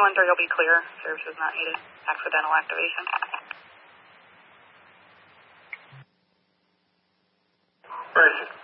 713 will be clear. Service is not needed. Accidental activation. Where is it?